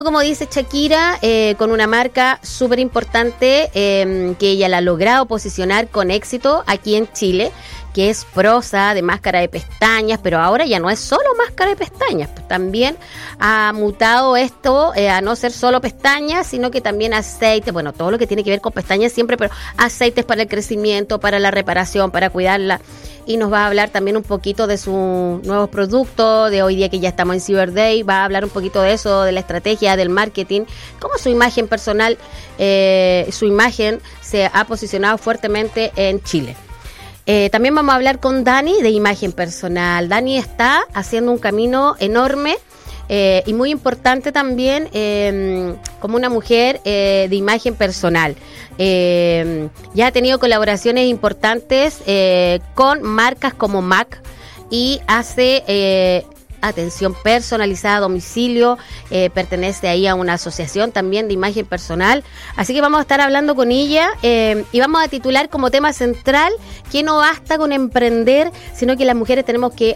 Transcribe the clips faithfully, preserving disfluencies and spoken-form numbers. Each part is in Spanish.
Como dice Shakira, eh, con una marca súper importante eh, que ella la ha logrado posicionar con éxito aquí en Chile, que es Prosa, de máscara de pestañas, pero ahora ya no es solo máscara de pestañas, pues también ha mutado esto eh, a no ser solo pestañas, sino que también aceite, bueno, todo lo que tiene que ver con pestañas siempre, pero aceites para el crecimiento, para la reparación, para cuidarla. Y nos va a hablar también un poquito de sus nuevos productos, de hoy día que ya estamos en Cyber Day, va a hablar un poquito de eso, de la estrategia, del marketing, cómo su imagen personal, eh, su imagen se ha posicionado fuertemente en Chile. Eh, también vamos a hablar con Dani de imagen personal. Dani está haciendo un camino enorme eh, y muy importante también eh, como una mujer eh, de imagen personal. Eh, ya ha tenido colaboraciones importantes eh, con marcas como M A C y hace eh, atención personalizada a domicilio, eh, pertenece ahí a una asociación también de imagen personal, así que vamos a estar hablando con ella eh, y vamos a titular como tema central que no basta con emprender, sino que las mujeres tenemos que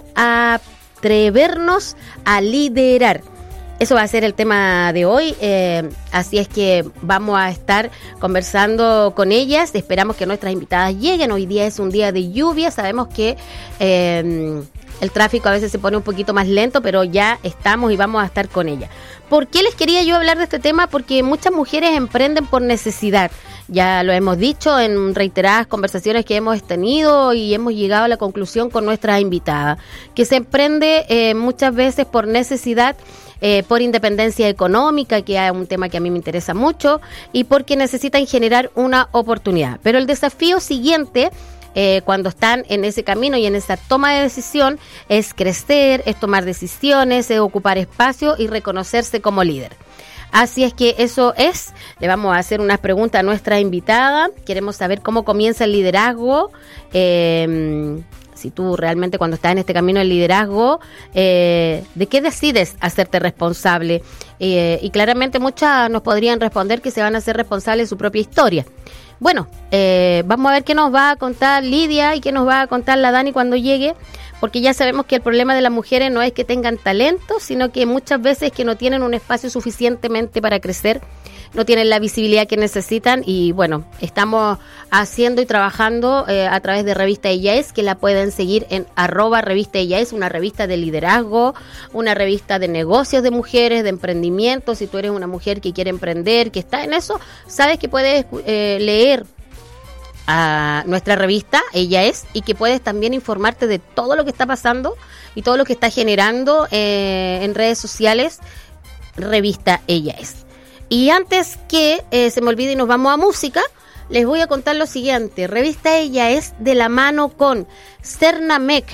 atrevernos a liderar. Eso va a ser el tema de hoy, eh, así es que vamos a estar conversando con ellas, esperamos que nuestras invitadas lleguen. Hoy día es un día de lluvia, sabemos que eh, el tráfico a veces se pone un poquito más lento, pero ya estamos y vamos a estar con ellas. ¿Por qué les quería yo hablar de este tema? Porque muchas mujeres emprenden por necesidad. Ya lo hemos dicho en reiteradas conversaciones que hemos tenido y hemos llegado a la conclusión con nuestras invitadas, que se emprende eh, muchas veces por necesidad, eh, por independencia económica, que es un tema que a mí me interesa mucho, y porque necesitan generar una oportunidad. Pero el desafío siguiente, Eh, cuando están en ese camino y en esa toma de decisión, es crecer, es tomar decisiones, es ocupar espacio y reconocerse como líder. Así es que eso es, le vamos a hacer unas preguntas a nuestra invitada, queremos saber cómo comienza el liderazgo, eh, si tú realmente cuando estás en este camino del liderazgo, eh, ¿de qué decides hacerte responsable? Eh, y claramente muchas nos podrían responder que se van a hacer responsables de su propia historia. Bueno, eh, vamos a ver qué nos va a contar Lidia y qué nos va a contar la Dani cuando llegue, porque ya sabemos que el problema de las mujeres no es que tengan talento, sino que muchas veces que no tienen un espacio suficientemente para crecer, no tienen la visibilidad que necesitan y bueno, estamos haciendo y trabajando eh, a través de Revista Ella Es, que la pueden seguir en arroba Revista Ella Es, una revista de liderazgo, una revista de negocios de mujeres, de emprendimiento. Si tú eres una mujer que quiere emprender, que está en eso, sabes que puedes eh, leer a nuestra revista Ella Es y que puedes también informarte de todo lo que está pasando y todo lo que está generando eh, en redes sociales. Revista Ella Es. Y antes que eh, se me olvide y nos vamos a música, les voy a contar lo siguiente. Revista Ella Es, de la mano con Cernamec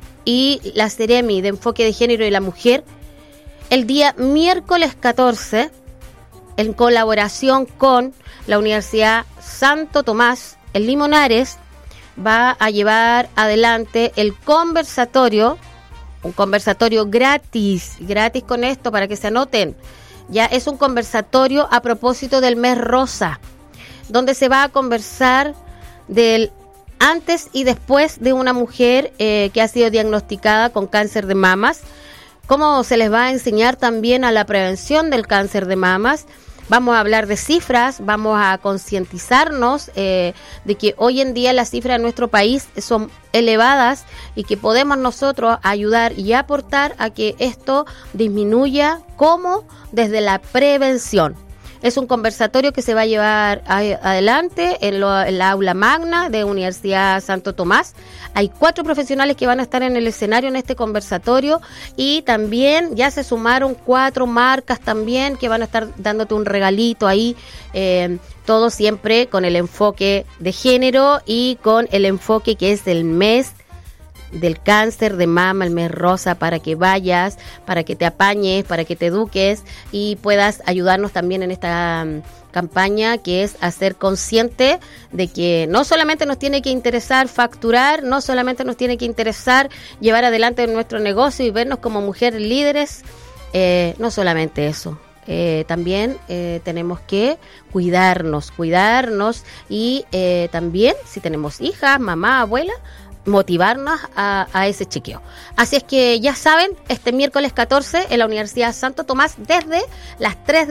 y la Ceremi de Enfoque de Género y la Mujer, el día miércoles catorce, en colaboración con la Universidad Santo Tomás, en Limonares, va a llevar adelante el conversatorio, un conversatorio gratis, gratis con esto para que se anoten. Ya es un conversatorio a propósito del mes rosa, donde se va a conversar del antes y después de una mujer eh, que ha sido diagnosticada con cáncer de mamas, cómo se les va a enseñar también a la prevención del cáncer de mamas. Vamos a hablar de cifras, vamos a concientizarnos eh, de que hoy en día las cifras en nuestro país son elevadas y que podemos nosotros ayudar y aportar a que esto disminuya, como desde la prevención. Es un conversatorio que se va a llevar a, adelante en, lo, en la aula magna de Universidad Santo Tomás. Hay cuatro profesionales que van a estar en el escenario en este conversatorio y también ya se sumaron cuatro marcas también que van a estar dándote un regalito ahí, eh, todo siempre con el enfoque de género y con el enfoque que es el mes del cáncer de mama, el mes rosa, para que vayas, para que te apañes, para que te eduques y puedas ayudarnos también en esta um, campaña, que es hacer consciente de que no solamente nos tiene que interesar facturar, no solamente nos tiene que interesar llevar adelante nuestro negocio y vernos como mujeres líderes, eh, no solamente eso. Eh, también eh, tenemos que cuidarnos, cuidarnos y eh, también si tenemos hijas, mamá, abuela, motivarnos a, a ese chequeo. Así es que ya saben, este miércoles catorce en la Universidad Santo Tomás desde las tres